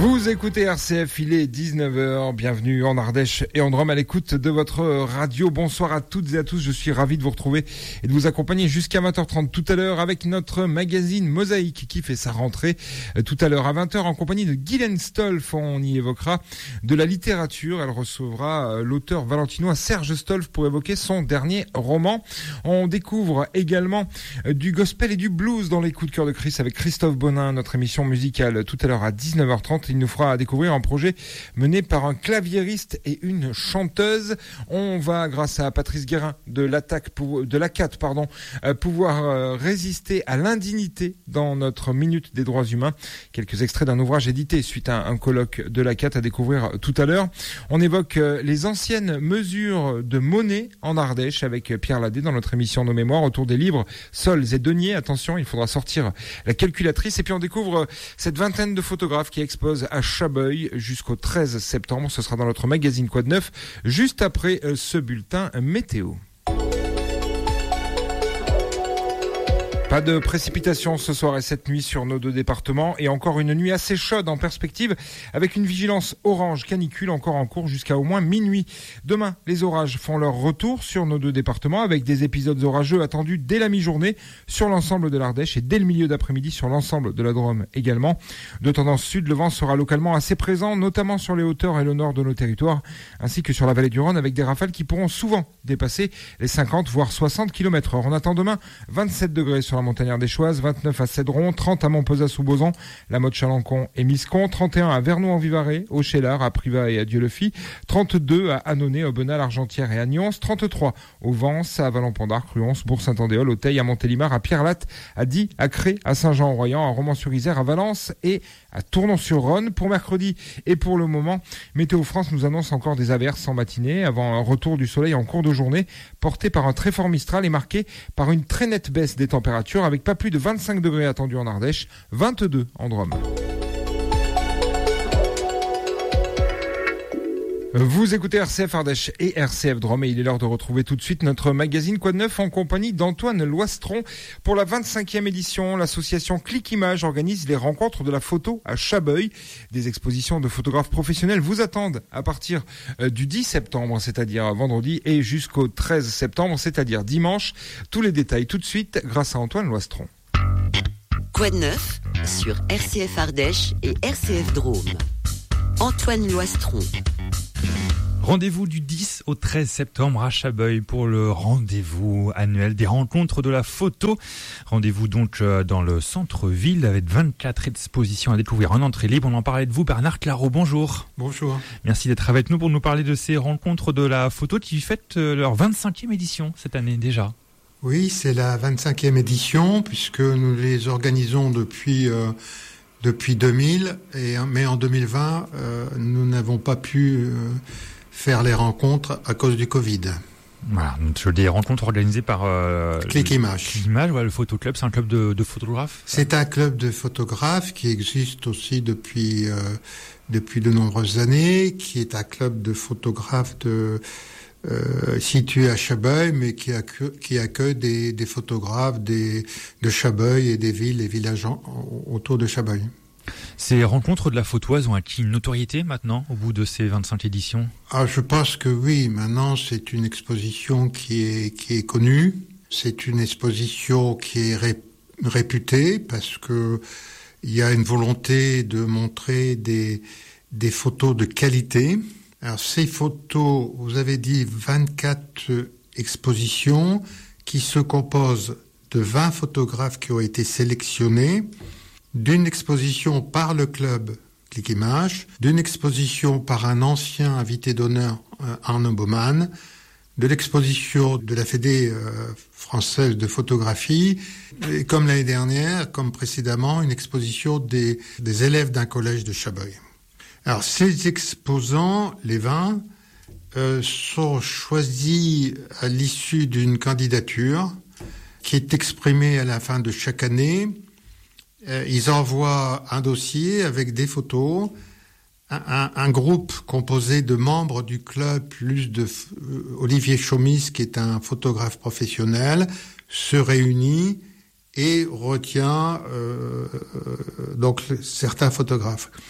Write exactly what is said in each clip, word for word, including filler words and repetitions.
Vous écoutez R C F, il est dix-neuf heures, bienvenue en Ardèche et en Drôme à l'écoute de votre radio. Bonsoir à toutes et à tous, je suis ravi de vous retrouver et de vous accompagner jusqu'à vingt heures trente tout à l'heure avec notre magazine Mosaïque qui fait sa rentrée tout à l'heure à vingt heures en compagnie de Guylaine Stolf. On y évoquera de la littérature, elle recevra l'auteur valentinois Serge Stolf pour évoquer son dernier roman. On découvre également du gospel et du blues dans les coups de cœur de Chris avec Christophe Bonin, notre émission musicale tout à l'heure à dix-neuf heures trente. Il nous fera découvrir un projet mené par un claviériste et une chanteuse. On va, grâce à Patrice Guérin de l'attaque de l'A C A T, pardon, pouvoir résister à l'indignité dans notre minute des droits humains. Quelques extraits d'un ouvrage édité suite à un colloque de l'A C A T à découvrir tout à l'heure. On évoque les anciennes mesures de monnaie en Ardèche avec Pierre Ladet dans notre émission Nos Mémoires autour des livres, sols et deniers. Attention, il faudra sortir la calculatrice. Et puis on découvre cette vingtaine de photographes qui exposent à Chabeuil jusqu'au treize septembre. Ce sera dans notre magazine Quoi de Neuf, juste après ce bulletin météo. Pas de précipitations ce soir et cette nuit sur nos deux départements et encore une nuit assez chaude en perspective avec une vigilance orange canicule encore en cours jusqu'à au moins minuit. Demain, les orages font leur retour sur nos deux départements avec des épisodes orageux attendus dès la mi-journée sur l'ensemble de l'Ardèche et dès le milieu d'après-midi sur l'ensemble de la Drôme également. De tendance sud, le vent sera localement assez présent, notamment sur les hauteurs et le nord de nos territoires ainsi que sur la vallée du Rhône avec des rafales qui pourront souvent dépasser les cinquante voire soixante kilomètres heure. On attend demain vingt-sept degrés sur la Montagnard des Choises, vingt-neuf à Cédron, trente à Montpezat-sous-Bozan, la Motte-Chalancon et Miscon, trente et un à Vernon-en-Vivarais, au Chélar, à Privas et à Dieulefit, trente-deux à Annonay, Aubenas, Argentière et à Nyons, trente-trois au Vence, à Vallon-Pont-d'Arc, Ruons, Bourg-Saint-Andéol, au Teil, à Montélimar, à Pierre-Latte, à Die, à Cré, à Saint-Jean-en-Royan, à Romans-sur-Isère, à Valence et à Tournon-sur-Rhône. Pour mercredi et pour le moment, Météo France nous annonce encore des averses en matinée avant un retour du soleil en cours de journée porté par un très fort Mistral et marqué par une très nette baisse des températures avec pas plus de vingt-cinq degrés attendus en Ardèche, vingt-deux en Drôme. Vous écoutez R C F Ardèche et R C F Drôme et il est l'heure de retrouver tout de suite notre magazine Quoi de Neuf en compagnie d'Antoine Loistron. Pour la vingt-cinquième édition, l'association Click Image organise les rencontres de la photo à Chabeuil. Des expositions de photographes professionnels vous attendent à partir du dix septembre, c'est-à-dire vendredi, et jusqu'au treize septembre, c'est-à-dire dimanche. Tous les détails tout de suite grâce à Antoine Loistron. Quoi de Neuf sur R C F Ardèche et R C F Drôme. Antoine Loistron. Rendez-vous du dix au treize septembre à Chabeuil pour le rendez-vous annuel des rencontres de la photo. Rendez-vous donc dans le centre-ville avec vingt-quatre expositions à découvrir en entrée libre. On en parlait de vous, Bernard Claro. Bonjour. Bonjour. Merci d'être avec nous pour nous parler de ces rencontres de la photo qui fêtent leur vingt-cinquième édition cette année déjà. Oui, c'est la vingt-cinquième édition puisque nous les organisons depuis... Euh, depuis deux mille, et, mais en deux mille vingt, euh, nous n'avons pas pu euh, faire les rencontres à cause du Covid. Voilà, donc des rencontres organisées par euh, Click Image. Click Image, ouais, le Photo Club, c'est un club de, de photographes. C'est un club de photographes qui existe aussi depuis euh, depuis de nombreuses années, qui est un club de photographes de Euh, situé à Chabeuil, mais qui accueille, qui accueille des, des photographes des, de Chabeuil et des villes et villages en, autour de Chabeuil. Ces rencontres de la photo, elles ont acquis une notoriété maintenant, au bout de ces vingt-cinq éditions ? Ah, je pense que oui, maintenant c'est une exposition qui est, qui est connue, c'est une exposition qui est ré, réputée, parce que il y a une volonté de montrer des, des photos de qualité. Alors, ces photos, vous avez dit vingt-quatre expositions qui se composent de vingt photographes qui ont été sélectionnés, d'une exposition par le club Click Image, d'une exposition par un ancien invité d'honneur, euh, Arnaud Baumann, de l'exposition de la Fédé euh, française de photographie, et comme l'année dernière, comme précédemment, une exposition des, des élèves d'un collège de Chabeuil. Alors, ces exposants, les vingt, euh, sont choisis à l'issue d'une candidature qui est exprimée à la fin de chaque année. Euh, ils envoient un dossier avec des photos. Un, un, un groupe composé de membres du club, plus de euh, Olivier Chaumis, qui est un photographe professionnel, se réunit et retient euh, euh, donc certains photographes.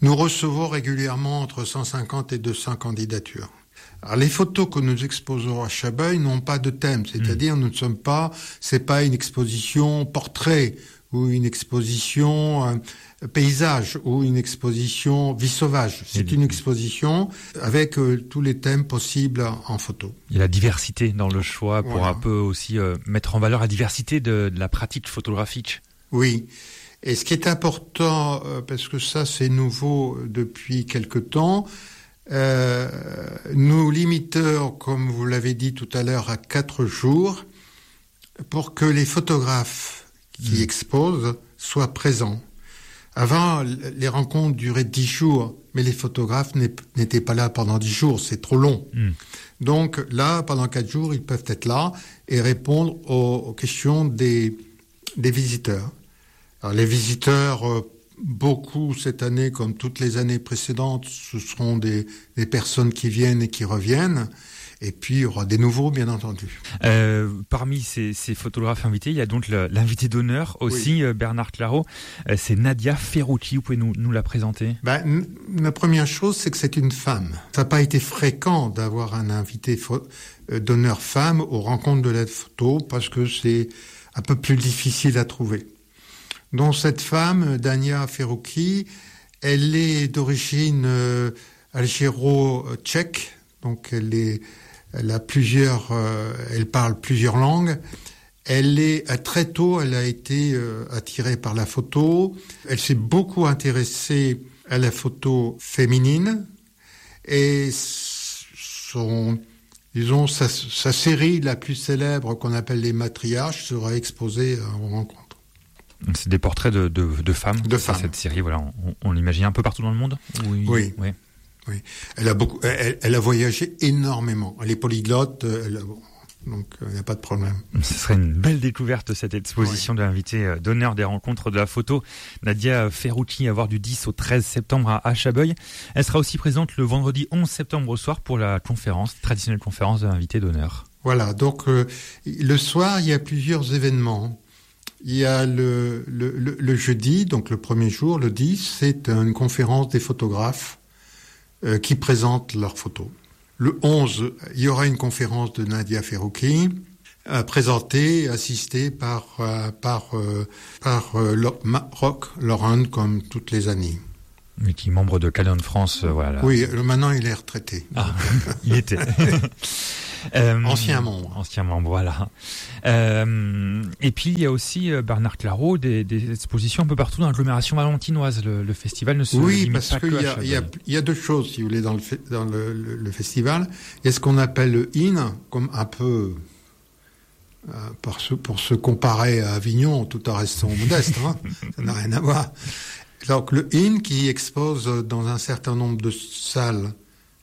Nous recevons régulièrement entre cent cinquante et deux cents candidatures. Alors, les photos que nous exposons à Chabeuil n'ont pas de thème, c'est-à-dire nous ne sommes pas, c'est pas une exposition portrait ou une exposition euh, paysage ou une exposition vie sauvage. C'est une exposition avec euh, tous les thèmes possibles en photo. Il y a la diversité dans le choix pour voilà. un peu aussi euh, mettre en valeur la diversité de, de la pratique photographique. Oui. Et ce qui est important, euh, parce que ça c'est nouveau depuis quelque temps, Euh, nous limitons, comme vous l'avez dit tout à l'heure, à quatre jours pour que les photographes qui mmh. exposent soient présents. Avant, les rencontres duraient dix jours, mais les photographes n'étaient pas là pendant dix jours, c'est trop long. Mmh. Donc là, pendant quatre jours, ils peuvent être là et répondre aux, aux questions des, des visiteurs. Alors, les visiteurs... Euh, Beaucoup cette année, comme toutes les années précédentes, ce seront des, des personnes qui viennent et qui reviennent. Et puis, il y aura des nouveaux, bien entendu. Euh, parmi ces, ces photographes invités, il y a donc le, l'invité d'honneur aussi, oui. Bernard Clairaut. Euh, c'est Nadia Ferrucchi. Vous pouvez nous, nous la présenter ? Ben, n- La première chose, c'est que c'est une femme. Ça n'a pas été fréquent d'avoir un invité fo- d'honneur femme aux rencontres de la photo parce que c'est un peu plus difficile à trouver. Donc cette femme, Nadia Ferrucchi, elle est d'origine euh, algéro-tchèque, donc elle est, elle a plusieurs, euh, elle parle plusieurs langues. Elle est très tôt, elle a été euh, attirée par la photo. Elle s'est beaucoup intéressée à la photo féminine et son, disons, sa, sa série la plus célèbre qu'on appelle les matriarches sera exposée en rencontre. C'est des portraits de, de, de femmes. De femmes. Cette série, voilà, on, on l'imagine un peu partout dans le monde. Oui. Oui. oui. oui. Elle a beaucoup, elle, elle a voyagé énormément. Elle est polyglotte, elle a, donc il n'y a pas de problème. Ce serait une belle découverte cette exposition oui. de l'invité d'honneur des rencontres de la photo, Nadia Ferrucchi, à voir du dix au treize septembre à, à Chabeuil. Elle sera aussi présente le vendredi onze septembre au soir pour la conférence, traditionnelle conférence de l'invité d'honneur. Voilà. Donc euh, le soir, il y a plusieurs événements. Il y a le, le, le, le jeudi, donc le premier jour, le dix, c'est une conférence des photographes euh, qui présentent leurs photos. Le onze, il y aura une conférence de Nadia Ferrucchi, euh, présentée, assistée par, euh, par, euh, par euh, Roch Laurent, comme toutes les années. Mais qui est membre de Canon France, euh, voilà. Oui, maintenant il est retraité. Ah, il était. euh, ancien membre. Ancien membre, voilà. Euh, et puis il y a aussi euh, Bernard Clairaut, des, des expositions un peu partout dans l'agglomération valentinoise. Le, le festival ne se oui, limite parce pas que qu'il y, à y, a, y a deux choses, si vous voulez, dans le, dans le, le, le festival. Il y a ce qu'on appelle le in, comme un peu euh, pour, se, pour se comparer à Avignon, tout en restant modeste. Hein, ça n'a rien à voir. Donc le I N qui expose dans un certain nombre de salles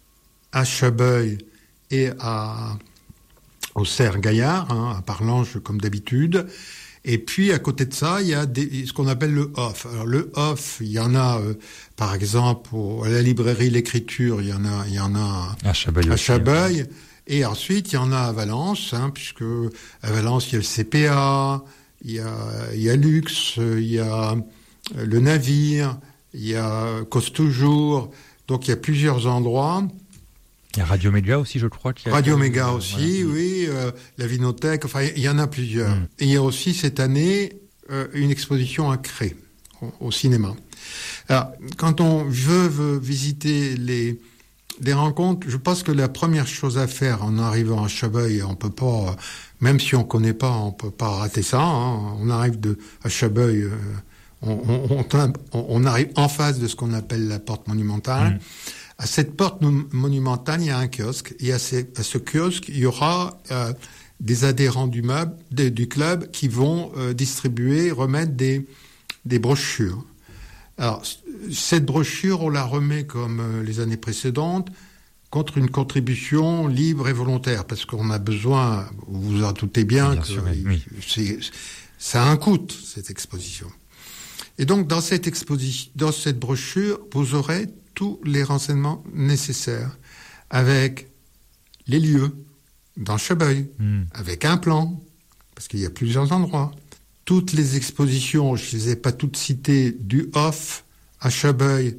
à Chabeuil et à, au Cerf-Gaillard, hein, à Parlange comme d'habitude. Et puis à côté de ça, il y a des, ce qu'on appelle le off. Alors le off, il y en a euh, par exemple au, à la librairie L'Écriture, il y en a, il y en a à Chabeuil. À Chabeuil. Et ensuite, il y en a à Valence, hein, puisque à Valence il y a le C P A, il y a, il y a Lux, il y a le Navire, il y a Cause Toujours, donc il y a plusieurs endroits. Il y a Radio Méga aussi, je crois. Qu'il y a Radio Méga aussi, voilà. Oui, euh, la Vinothèque, enfin il y en a plusieurs. Mm. Et il y a aussi cette année euh, une exposition à Cré, au, au cinéma. Alors, quand on veut, veut visiter les, les rencontres, je pense que la première chose à faire en arrivant à Chabeuil, on peut pas, même si on connaît pas, on peut pas rater ça. Hein, on arrive de à Chabeuil. Euh, On, on, on, on arrive en face de ce qu'on appelle la porte monumentale. Mmh. À cette porte monumentale, il y a un kiosque. Et à, ces, à ce kiosque, il y aura euh, des adhérents du, meuble, de, du club qui vont euh, distribuer, remettre des, des brochures. Alors, cette brochure, on la remet comme euh, les années précédentes, contre une contribution libre et volontaire, parce qu'on a besoin, vous vous en doutez bien, bien que sûr, oui. c'est, ça a un coût, cette exposition. Et donc, dans cette exposition, dans cette brochure, vous aurez tous les renseignements nécessaires, avec les lieux, dans Chabeuil, mmh. avec un plan, parce qu'il y a plusieurs endroits. Toutes les expositions, je ne les ai pas toutes citées, du off à Chabeuil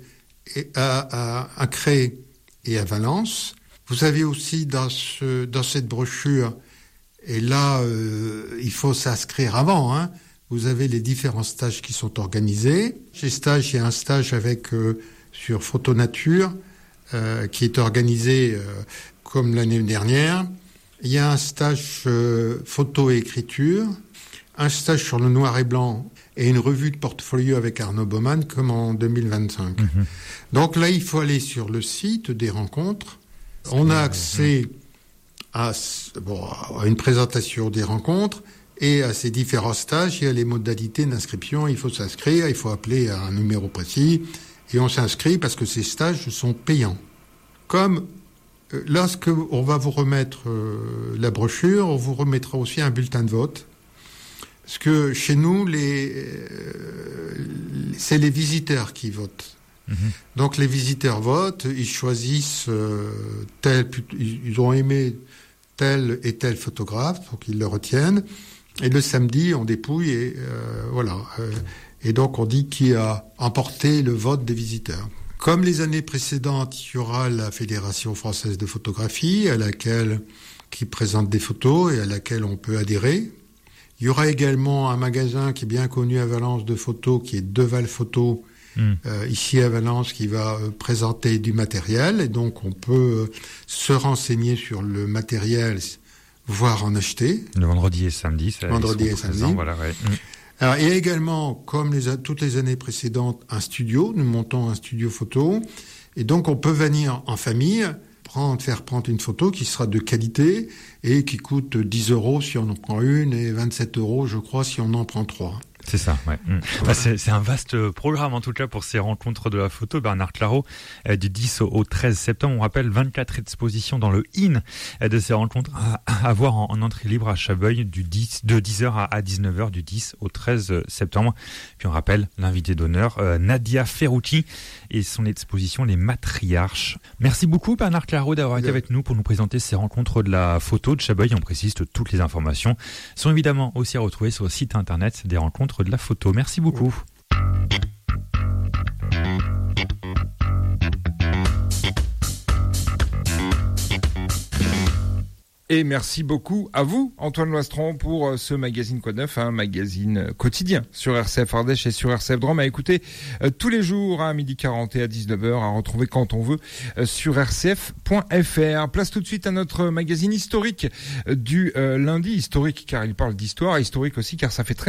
et à, à, à Cré et à Valence. Vous avez aussi dans, ce, dans cette brochure, et là, euh, il faut s'inscrire avant, hein, vous avez les différents stages qui sont organisés. Chez Stage, il y a un stage avec euh, sur Photo Nature euh, qui est organisé euh, comme l'année dernière. Il y a un stage euh, photo et écriture, un stage sur le noir et blanc et une revue de portfolio avec Arnaud Baumann comme en deux mille vingt-cinq. Mmh. Donc là, il faut aller sur le site des rencontres. On a accès à, bon, à une présentation des rencontres et à ces différents stages. Il y a les modalités d'inscription. Il faut s'inscrire, il faut appeler à un numéro précis et on s'inscrit parce que ces stages sont payants. Comme euh, lorsque on va vous remettre euh, la brochure, on vous remettra aussi un bulletin de vote. Parce que chez nous, les, euh, c'est les visiteurs qui votent. Mmh. Donc les visiteurs votent, ils choisissent euh, tel, ils ont aimé tel et tel photographe, donc ils le retiennent. Et le samedi, on dépouille et euh, voilà. Et donc on dit qui a emporté le vote des visiteurs. Comme les années précédentes, il y aura la Fédération française de photographie, à laquelle qui présente des photos et à laquelle on peut adhérer. Il y aura également un magasin qui est bien connu à Valence de photos, qui est Deval Photo. Mmh. Euh, ici à Valence, qui va euh, présenter du matériel, et donc on peut euh, se renseigner sur le matériel, voire en acheter. Le vendredi et samedi. Ça, vendredi et samedi. Présents, voilà, ouais. Mmh. Alors, il y a également, comme les, toutes les années précédentes, un studio. Nous montons un studio photo, et donc on peut venir en famille, prendre, faire prendre une photo qui sera de qualité et qui coûte dix euros si on en prend une et vingt-sept euros, je crois, si on en prend trois. C'est ça, ouais. Mmh. Bah, c'est, c'est un vaste programme, en tout cas, pour ces rencontres de la photo. Bernard Clairaut, euh, du dix au treize septembre, on rappelle vingt-quatre expositions dans le in euh, de ces rencontres à, à voir en, en entrée libre à Chabeuil du dix, de dix heures à, à dix-neuf heures du dix au treize septembre. Puis on rappelle l'invité d'honneur, euh, Nadia Ferrucci, et son exposition Les Matriarches. Merci beaucoup, Bernard Clairaut, d'avoir été yeah. avec nous pour nous présenter ces rencontres de la photo de Chabeuil. On précise que toutes les informations sont évidemment aussi à retrouver sur le site internet des rencontres de la photo. Merci beaucoup. Et merci beaucoup à vous, Antoine Loistron, pour ce magazine Quoi de Neuf, un magazine quotidien sur R C F Ardèche et sur R C F Drôme, à écouter euh, tous les jours à midi quarante et à dix-neuf heures, à retrouver quand on veut euh, sur r c f point f r. Place tout de suite à notre magazine historique euh, du euh, lundi, historique car il parle d'histoire, historique aussi car ça fait très